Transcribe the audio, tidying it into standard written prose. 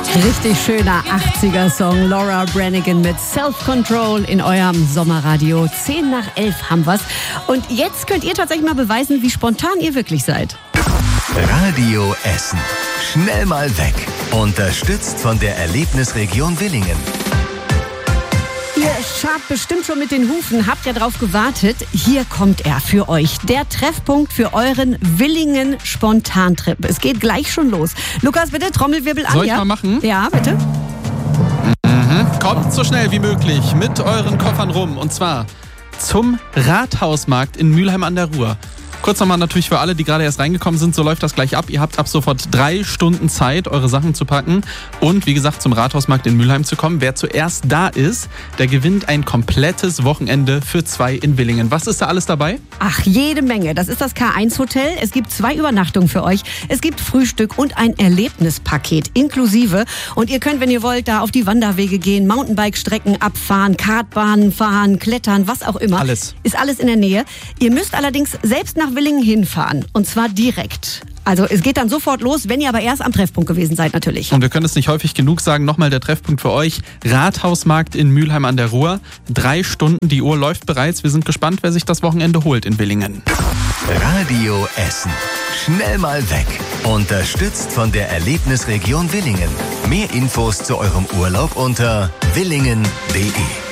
Richtig schöner 80er-Song. Laura Branigan mit Self-Control in eurem Sommerradio. 10 nach 11 haben wir's. Und jetzt könnt ihr tatsächlich mal beweisen, wie spontan ihr wirklich seid. Radio Essen. Schnell mal weg. Unterstützt von der Erlebnisregion Willingen. Ihr schabt bestimmt schon mit den Hufen, habt ja drauf gewartet. Hier kommt er für euch. Der Treffpunkt für euren Willingen-Spontantrip. Es geht gleich schon los. Lukas, bitte, Trommelwirbel an. Soll ich mal machen? Ja, bitte. Kommt so schnell wie möglich mit euren Koffern rum. Und zwar zum Rathausmarkt in Mülheim an der Ruhr. Kurz nochmal natürlich für alle, die gerade erst reingekommen sind, so läuft das gleich ab. Ihr habt ab sofort 3 Stunden Zeit, eure Sachen zu packen und wie gesagt zum Rathausmarkt in Mülheim zu kommen. Wer zuerst da ist, der gewinnt ein komplettes Wochenende für 2 in Willingen. Was ist da alles dabei? Ach, jede Menge. Das ist das K1-Hotel. Es gibt 2 Übernachtungen für euch. Es gibt Frühstück und ein Erlebnispaket inklusive. Und ihr könnt, wenn ihr wollt, da auf die Wanderwege gehen, Mountainbike-Strecken abfahren, Kartbahnen fahren, klettern, was auch immer. Alles. Ist alles in der Nähe. Ihr müsst allerdings selbst nach Willingen hinfahren. Und zwar direkt. Also es geht dann sofort los, wenn ihr aber erst am Treffpunkt gewesen seid natürlich. Und wir können es nicht häufig genug sagen, nochmal der Treffpunkt für euch. Rathausmarkt in Mülheim an der Ruhr. 3 Stunden, die Uhr läuft bereits. Wir sind gespannt, wer sich das Wochenende holt in Willingen. Radio Essen. Schnell mal weg. Unterstützt von der Erlebnisregion Willingen. Mehr Infos zu eurem Urlaub unter willingen.de.